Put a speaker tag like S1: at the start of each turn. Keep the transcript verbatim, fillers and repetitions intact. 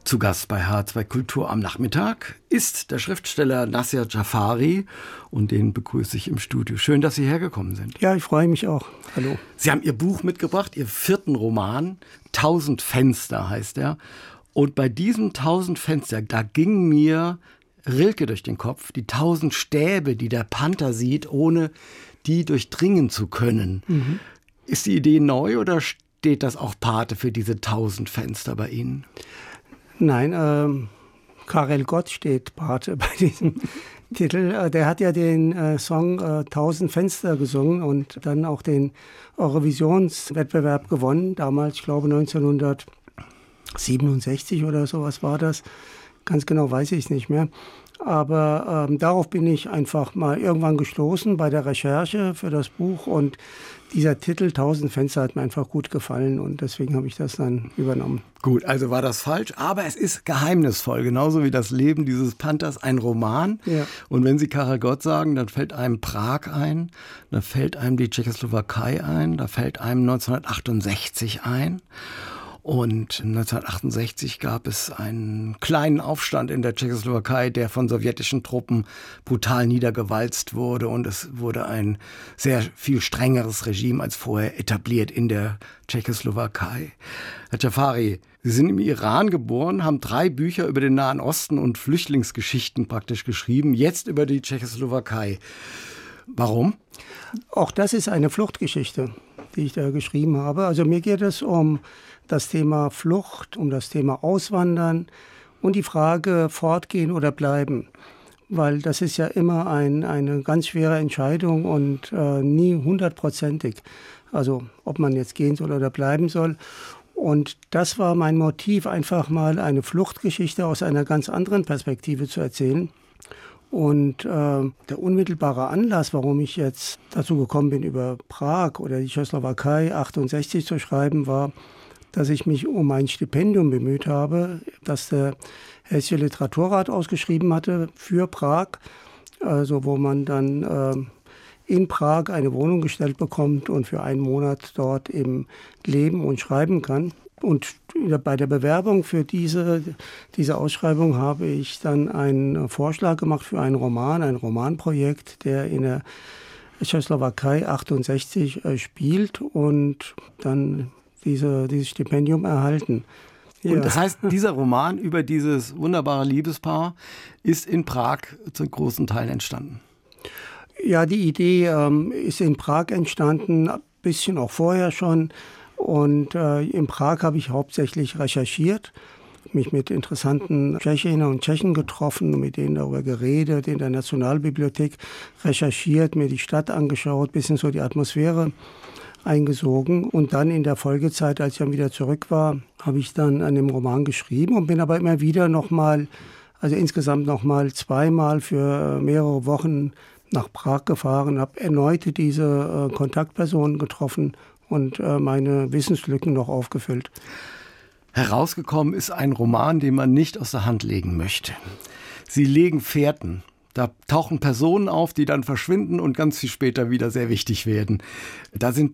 S1: Zu Gast bei H zwei Kultur am Nachmittag ist der Schriftsteller Nassir Jafari und den begrüße ich im Studio. Schön, dass Sie hergekommen sind.
S2: Ja, ich freue mich auch. Hallo.
S1: Sie haben Ihr Buch mitgebracht, Ihr vierten Roman, Tausend Fenster heißt er. Und bei diesem Tausend Fenster, da ging mir Rilke durch den Kopf, die tausend Stäbe, die der Panther sieht, ohne die durchdringen zu können. Mhm. Ist die Idee neu oder steht das auch Pate für diese tausend Fenster bei Ihnen?
S2: Nein, ähm, Karel Gott steht Pate bei diesem Titel. Der hat ja den äh, Song äh, Tausend Fenster gesungen und dann auch den Eurovisionswettbewerb gewonnen. Damals, ich glaube neunzehnhundertsiebenundsechzig oder sowas war das. Ganz genau weiß ich es nicht mehr. Aber ähm, darauf bin ich einfach mal irgendwann gestoßen bei der Recherche für das Buch. Und dieser Titel Tausend Fenster hat mir einfach gut gefallen und deswegen habe ich das dann übernommen.
S1: Gut, also war das falsch, aber es ist geheimnisvoll, genauso wie das Leben dieses Panthers, ein Roman. Ja. Und wenn Sie Karel Gott sagen, dann fällt einem Prag ein, da fällt einem die Tschechoslowakei ein, da fällt einem neunzehnhundertachtundsechzig ein. Und neunzehnhundertachtundsechzig gab es einen kleinen Aufstand in der Tschechoslowakei, der von sowjetischen Truppen brutal niedergewalzt wurde. Und es wurde ein sehr viel strengeres Regime als vorher etabliert in der Tschechoslowakei. Herr Jafari, Sie sind im Iran geboren, haben drei Bücher über den Nahen Osten und Flüchtlingsgeschichten praktisch geschrieben, jetzt über die Tschechoslowakei. Warum?
S2: Auch das ist eine Fluchtgeschichte, die ich da geschrieben habe. Also mir geht es um das Thema Flucht, um das Thema Auswandern und die Frage fortgehen oder bleiben. Weil das ist ja immer ein, eine ganz schwere Entscheidung und äh, nie hundertprozentig. Also ob man jetzt gehen soll oder bleiben soll. Und das war mein Motiv, einfach mal eine Fluchtgeschichte aus einer ganz anderen Perspektive zu erzählen. Und äh, der unmittelbare Anlass, warum ich jetzt dazu gekommen bin, über Prag oder die Tschechoslowakei achtundsechzig zu schreiben, war, dass ich mich um ein Stipendium bemüht habe, das der Hessische Literaturrat ausgeschrieben hatte für Prag, also wo man dann äh, in Prag eine Wohnung gestellt bekommt und für einen Monat dort eben leben und schreiben kann. Und bei der Bewerbung für diese, diese Ausschreibung habe ich dann einen Vorschlag gemacht für einen Roman, ein Romanprojekt, der in der Tschechoslowakei achtundsechzig äh, spielt und dann Diese, dieses Stipendium erhalten.
S1: Ja. Und das heißt, dieser Roman über dieses wunderbare Liebespaar ist in Prag zu großen Teilen entstanden.
S2: Ja, die Idee ähm, ist in Prag entstanden, ein bisschen auch vorher schon. Und äh, in Prag habe ich hauptsächlich recherchiert, mich mit interessanten Tschechinnen und Tschechen getroffen, mit denen darüber geredet, in der Nationalbibliothek recherchiert, mir die Stadt angeschaut, ein bisschen so die Atmosphäre eingesogen. Und dann in der Folgezeit, als ich dann wieder zurück war, habe ich dann an dem Roman geschrieben und bin aber immer wieder nochmal, also insgesamt nochmal zweimal für mehrere Wochen nach Prag gefahren, habe erneut diese äh, Kontaktpersonen getroffen und äh, meine Wissenslücken noch aufgefüllt.
S1: Herausgekommen ist ein Roman, den man nicht aus der Hand legen möchte. Sie legen Fährten. Da tauchen Personen auf, die dann verschwinden und ganz viel später wieder sehr wichtig werden. Da sind